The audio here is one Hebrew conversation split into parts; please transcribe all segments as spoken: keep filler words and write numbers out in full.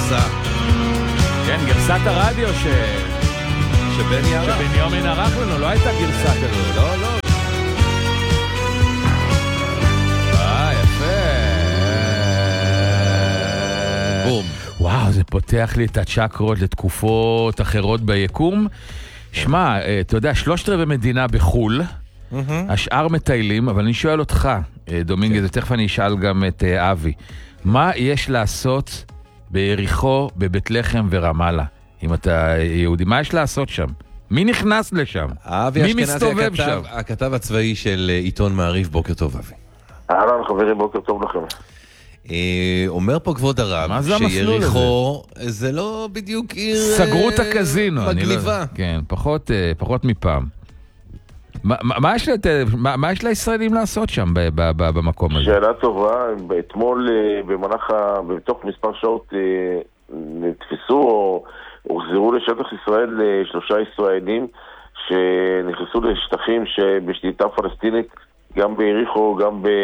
הגרסה. כן, גרסת הרדיו ש... שבני ערך. שבנימין ערך לנו, לא הייתה גרסה כזאת. לא, לא. אה, יפה. בום. וואו, זה פותח לי את הצ'קרות לתקופות אחרות ביקום. שמע, אתה יודע, שלושת רבעי מדינה בחול, השאר מטיילים, אבל אני שואל אותך, דומינגז, ותכף אני אשאל גם את אבי, מה יש לעשות ביריחו, בבית לחם ורמאללה? אם אתה יהודי, מה יש לעשות שם? מי נכנס לשם? מי מסתובב שם? הכתב הצבאי של עיתון מעריב, בוקר טוב אבי. אהלן חברים, בוקר טוב לכם. אומר פה כבוד הרב, שיריחו זה לא בדיוק עיר סגרו את הקזינו, מגליבה. כן, פחות מפעם. מה יש לישראלים לעשות שם במקום הזה? שאלה טובה, אתמול במהלך, בתוך מספר שעות נתפסו או הוחזרו לשטח ישראל שלושה ישראלים שנכנסו לשטחים שבשליטה פלסטינית, גם ביריחו, גם ב...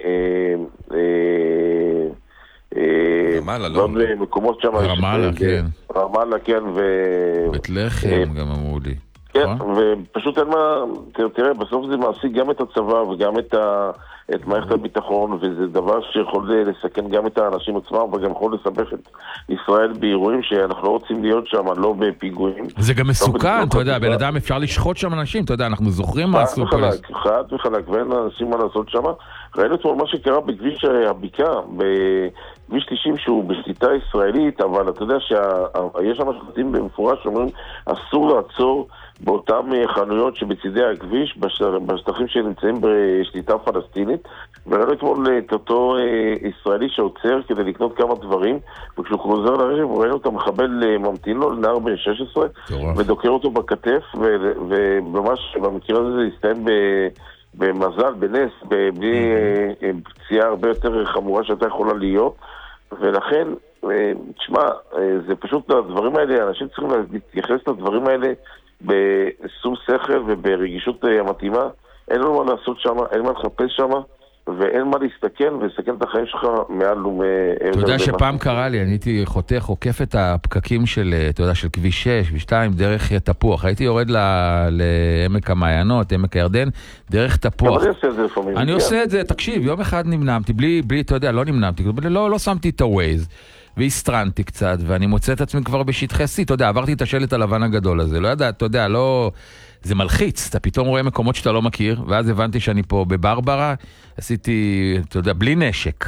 רמאללה, לא? במקומות שם... רמאללה, כן. רמאללה, כן, ו... בית לחם, גם אמרו לי. כן, ופשוט אין מה... תראה, בסוף זה מעסיק גם את הצבא וגם את ה... את מערכת הביטחון, וזה דבר שיכול לסכן גם את האנשים עצמם, וגם יכול לסבך את ישראל באירועים שאנחנו לא רוצים להיות שם, לא בפיגועים. זה גם מסוכן, אתה יודע, בן אדם אפשר לשחוט שם אנשים, אתה יודע, אנחנו זוכרים מה עשו פה. חד וחלק, ואין אנשים מה לעשות שם. ראינו את מה שקרה בכביש הבקעה, בכביש תשעים שהוא בשליטה ישראלית, אבל אתה יודע שיש שם שחטים במפורש שאומרים, אסור לעצור באותם חנויות שבצדי הכביש, בשטחים שנמצאים בשליטה פלסטינית, וראינו אתמול את אותו ישראלי שעוצר כדי לקנות כמה דברים, וכשהוא חוזר לרכב ראינו את המחבל ממתין לו לנער בן שש עשרה, ודוקר אותו בכתף, וממש במקרה הזה זה הסתיים במזל, בנס, בלי פציעה הרבה יותר חמורה שהייתה יכולה להיות, ולכן, תשמע, זה פשוט הדברים האלה, אנשים צריכים להתייחס לדברים האלה בשום שכל וברגישות המתאימה. אין לו מה לעשות שם, אין מה לחפש שם, ואין מה להסתכן ולסכן את החיים שלך מעל ומעבר. אתה יודע שפעם קרה לי, אני הייתי חותך, עוקף את הפקקים של, אתה יודע, של כביש שש ושתיים דרך תפוח. הייתי יורד לעמק המעיינות, עמק הירדן, דרך תפוח. אני עושה את זה לפעמים. אני עושה את זה, תקשיב, יום אחד נמנמתי, בלי, בלי, אתה יודע, לא נמנמתי, לא, לא שמתי את הווייז. והסטרנתי קצת, ואני מוצא את עצמי כבר בשטחי C, אתה יודע, עברתי את השלט הלבן הגדול הזה, לא יודע, אתה יודע, לא... זה מלחיץ, אתה פתאום רואה מקומות שאתה לא מכיר, ואז הבנתי שאני פה בברברה, עשיתי, אתה יודע, בלי נשק,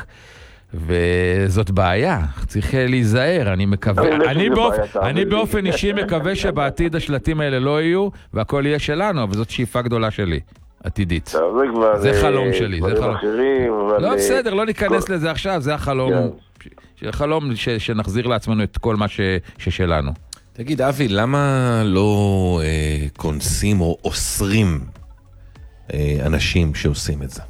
וזאת בעיה, צריך להיזהר, אני מקווה, אני, באופ... אני באופן אישי מקווה שבעתיד השלטים האלה לא יהיו, והכל יהיה שלנו, אבל זאת שאיפה גדולה שלי. עתידית. זה, כבר, זה חלום שלי, זה חלום. אחרים, אבל... לא, בסדר, לא ניכנס כל... לזה עכשיו, זה החלום. כן. חלום ש, שנחזיר לעצמנו את כל מה ש, ששלנו. תגיד, אבי, למה לא אה, כונסים או אוסרים אה, אנשים שעושים את זה?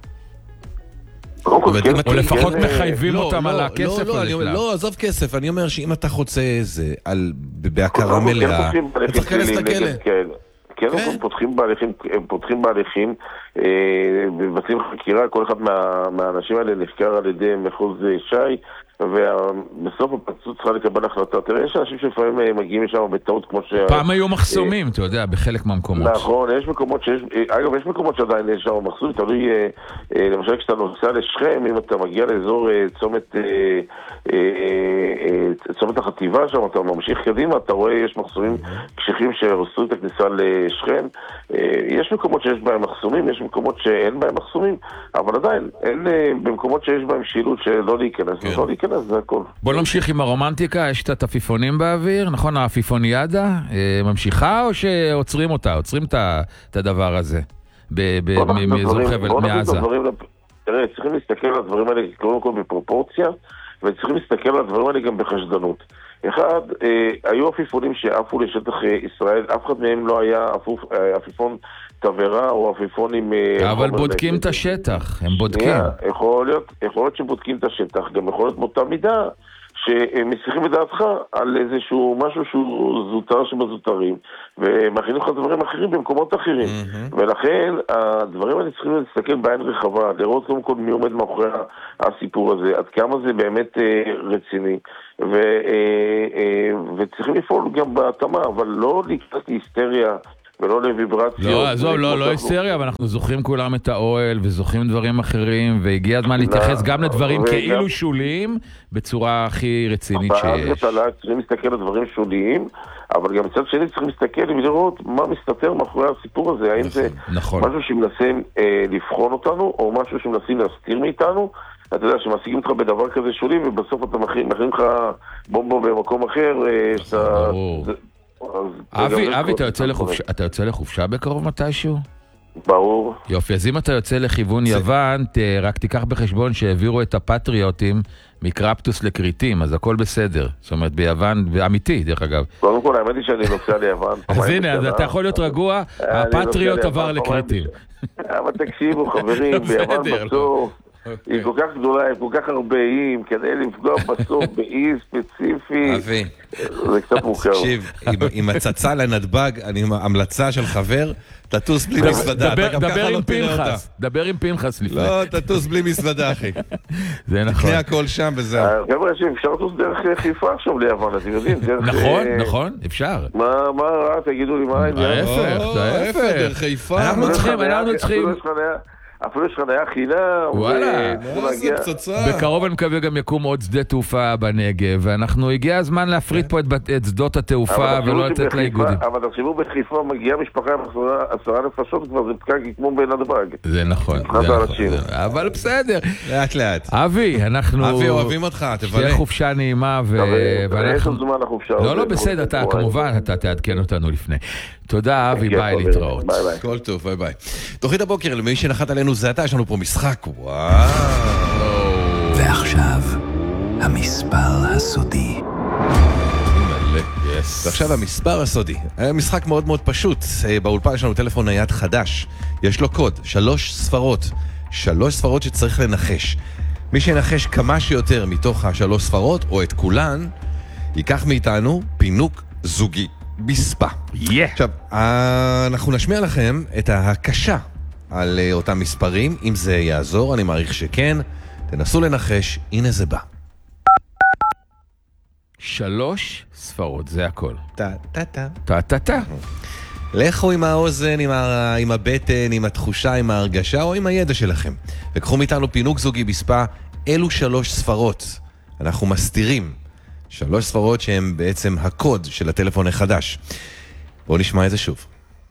או לפחות מחייבים אותם על הכסף. לא, עזוב כסף, אני אומר שאם אתה חוצה זה בהכרה מלאה, אתה צריך להיכנס לכלא. כן, הם פותחים בהליכים, הם פותחים בהליכים, מבצעים חקירה, כל אחד מהאנשים האלה נחקר על ידי מחוז שי, ובסוף הפרקליטות צריכה לקבל החלטה. תראה, יש אנשים שלפעמים מגיעים לשם בטעות כמו ש... פעם היו מחסומים, אתה יודע, בחלק מהמקומות. נכון, יש מקומות שיש... אגב, יש מקומות שעדיין יש שם מחסום, תלוי, למשל, כשאתה נוסע לשכם, אם אתה מגיע לאזור צומת... צומת החטיבה שם, אתה ממשיך קדימה, אתה רואה, יש מחסומים קשיחים שאוסרים את הכניסה לשכם. יש מקומות שיש בהם מחסומים, יש מקומות שאין בהם מחסומים, אבל עדיין, אין במקומות שיש בהם שילוט שלא להיכנס, לא להיכנס. זה הכל. בוא נמשיך עם הרומנטיקה, יש את התפיפונים באוויר, נכון? האפיפוניאדה ממשיכה או שעוצרים אותה? עוצרים את הדבר הזה מאזור חבל מעזה? תראה, צריכים להסתכל על הדברים האלה קודם כל בפרופורציה, וצריכים להסתכל על הדברים האלה גם בחשדנות. אחד, היו אפיפונים שעפו לשטח ישראל, אף אחד מהם לא היה אפיפון תברה או אפיפון עם... אבל בודקים את השטח, הם בודקים. יכול להיות, יכול להיות שבודקים את השטח, גם יכול להיות באותה מידה שמסיחים את דעתך על איזשהו משהו שהוא זוטר שבזוטרים, ומכינים לך דברים אחרים במקומות אחרים. Mm-hmm. ולכן, הדברים האלה צריכים להסתכל בעין רחבה, לראות קודם כל מי עומד מאחורי הסיפור הזה, עד כמה זה באמת אה, רציני, ו, אה, אה, וצריכים לפעול גם בהתאמה, אבל לא לקראת היסטריה, ולא לוויברציות. לא, עזוב, לא, לא היסטריה, אבל אנחנו זוכרים כולם את האוהל, וזוכרים דברים אחרים, והגיע הזמן להתייחס גם לדברים כאילו שוליים, בצורה הכי רצינית שיש. צריכים להסתכל על דברים שוליים, אבל גם מצד שני צריכים להסתכל ולראות מה מסתתר מאחורי הסיפור הזה, האם זה משהו שמנסים לבחון אותנו, או משהו שמנסים להסתיר מאיתנו. אתה יודע, שמשיגים אותך בדבר כזה שולי, ובסוף אתה מכין לך בומבו במקום אחר, אבי, אבי, אתה יוצא לחופשה בקרוב מתישהו? ברור. יופי, אז אם אתה יוצא לכיוון יוון, רק תיקח בחשבון שהעבירו את הפטריוטים מקרפטוס לקריטים, אז הכל בסדר. זאת אומרת, ביוון, אמיתי, דרך אגב. קודם כל, האמת היא שאני נוסע ליוון. אז הנה, אז אתה יכול להיות רגוע, הפטריוט עבר לקריטים. אבל תקשיבו, חברים, ביוון בסוף. היא כל כך גדולה, היא כל כך הרבה איים, כדי לפגוע בסוף באי ספציפי. אבי, זה קצת מוכר. תקשיב, עם הצצה לנתב"ג, אני עם המלצה של חבר, תטוס בלי מזוודה. דבר עם פנחס, דבר עם פנחס לפני. לא, תטוס בלי מזוודה, אחי. זה נכון. תקנה הכל שם וזהו. חבר'ה, אפשר לטוס דרך חיפה עכשיו ליוון, אתם יודעים? נכון, נכון, אפשר. מה רע, תגידו לי מה העניין? ההפך, ההפך. דרך חיפה. אנחנו צריכים, אנחנו צריכים. אפילו יש חניה חינם. וואלה. זה פצצה. בקרוב אני מקווה גם יקום עוד שדה תעופה בנגב, ואנחנו הגיע הזמן להפריד פה את שדות התעופה ולא לתת לאיגודים. אבל תחשבו בחיפה מגיעה משפחה עם עשרה נפשות, כבר זה פקק כמו בנתב"ג. זה נכון, אבל בסדר. לאט לאט. אבי, אנחנו... אבי, אוהבים אותך, תבלה. שתהיה חופשה נעימה ו... יש לנו זמן לחופשה. לא, לא, בסדר, אתה כמובן, אתה תעדכן אותנו לפני. תודה, אבי, ביי, להתראות. ביי ביי. כל טוב, ביי ביי. תוכנית הבוקר, למי שנחת עלינו זה אתה, יש לנו פה משחק, וואו. ועכשיו, המספר הסודי. ועכשיו המספר הסודי. משחק מאוד מאוד פשוט. באולפן יש לנו טלפון נייד חדש. יש לו קוד, שלוש ספרות. שלוש ספרות שצריך לנחש. מי שנחש כמה שיותר מתוך השלוש ספרות, או את כולן, ייקח מאיתנו פינוק זוגי. בספה. Yeah. עכשיו, אנחנו נשמיע לכם את ההקשה על אותם מספרים. אם זה יעזור, אני מעריך שכן. תנסו לנחש, הנה זה בא. שלוש ספרות, זה הכל. טה-טה-טה. טה-טה-טה. לכו עם האוזן, עם, ה... עם הבטן, עם התחושה, עם ההרגשה או עם הידע שלכם. וקחו מאיתנו פינוק זוגי בספה. אלו שלוש ספרות. אנחנו מסתירים. שלוש ספרות שהן בעצם הקוד של הטלפון החדש. בואו נשמע את זה שוב.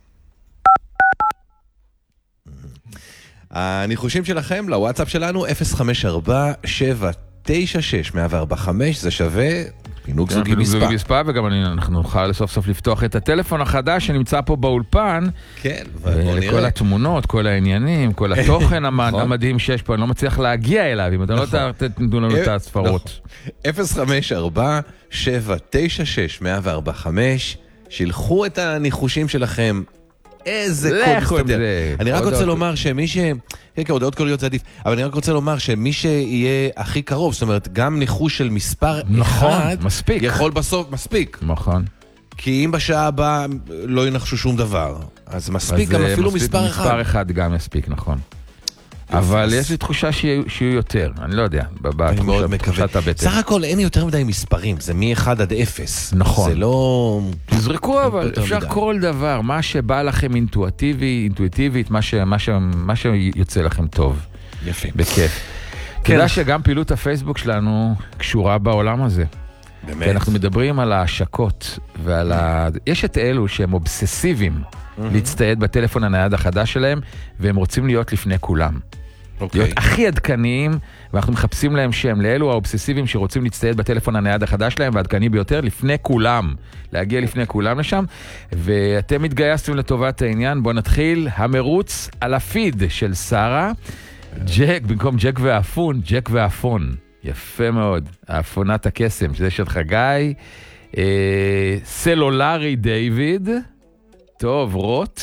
הניחושים שלכם לוואטסאפ שלנו אפס חמש ארבע שבע תשע שש אפס ארבע חמש, זה שווה פינוק זוגי מספר. פינוק זוגי מספר, וגם אנחנו נוכל לסוף סוף לפתוח את הטלפון החדש שנמצא פה באולפן. כן, כל התמונות, כל העניינים, כל התוכן המדהים שיש פה, אני לא מצליח להגיע אליו, אם אתם לא תתנו לנו את הספרות. אפס חמש ארבע שבע תשע שש אפס ארבע חמש, שילחו את הניחושים שלכם. איזה קוד מסתדר. אני רק רוצה לומר שמי ש... כן, הודעות קוליות זה עדיף, אבל אני רק רוצה לומר שמי שיהיה הכי קרוב, זאת אומרת, גם ניחוש של מספר אחד, מספיק. יכול בסוף, מספיק. נכון. כי אם בשעה הבאה לא ינחשו שום דבר, אז מספיק גם אפילו מספר אחד. מספר אחד גם מספיק, נכון. אבל יש לי תחושה שיהיו יותר, אני לא יודע, בתחושת הבטן. סך הכל אין יותר מדי מספרים, זה מ-אחד עד אפס. נכון. זה לא... תזרקו אבל, אפשר כל דבר, מה שבא לכם אינטואיטיבי, אינטואיטיבית, מה שיוצא לכם טוב. יפה. בכיף. כדאי שגם פעילות הפייסבוק שלנו קשורה בעולם הזה. באמת. כי אנחנו מדברים על ההשקות, ועל ה... יש את אלו שהם אובססיביים להצטייד בטלפון הנייד החדש שלהם, והם רוצים להיות לפני כולם. להיות הכי עדכניים, ואנחנו מחפשים להם שם, לאלו האובססיביים שרוצים להצטייד בטלפון הנייד החדש שלהם, והעדכני ביותר, לפני כולם, להגיע לפני כולם לשם, ואתם התגייסתם לטובת העניין. בואו נתחיל, המרוץ על הפיד של שרה, ג'ק, במקום ג'ק ואפון, ג'ק ואפון, יפה מאוד, האפונת הקסם, שזה של חגי, אה, סלולרי דיוויד, טוב, רוט,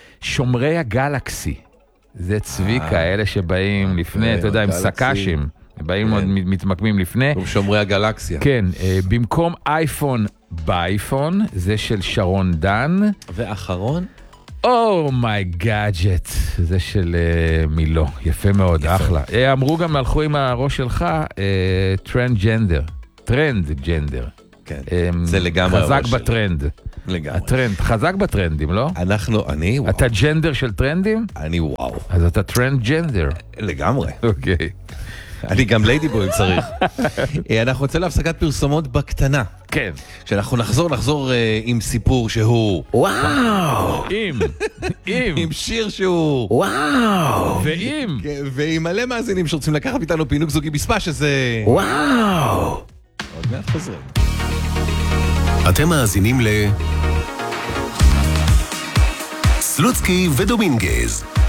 שומרי הגלקסי, זה צביקה, אלה שבאים לפני, אתה יודע, עם סקאשים, באים עוד מתמקמים לפני. שומרי הגלקסיה. כן, במקום אייפון באייפון, זה של שרון דן. ואחרון? Oh my gadget, זה של uh, מילו, יפה מאוד, יפה. אחלה. Uh, אמרו גם, הלכו עם הראש שלך, טרנד ג'נדר, טרנד ג'נדר. כן, um, זה לגמרי חזק בטרנד. לגמרי. הטרנד, חזק בטרנדים, לא? אנחנו, אני, וואו. אתה ג'נדר של טרנדים? אני וואו. אז אתה טרנד ג'נדר. לגמרי. אוקיי. אני גם ליידי בוי אם צריך. אנחנו נצא להפסקת פרסומות בקטנה. כן. כשאנחנו נחזור, נחזור uh, עם סיפור שהוא וואו! עם, עם. עם שיר שהוא וואו! ועם. ועם מלא מאזינים שרוצים לקחת איתנו פינוק זוגי בספה שזה וואו! עוד מעט חוזרים. אתם מאזינים ל... סלוצקי ודומינגז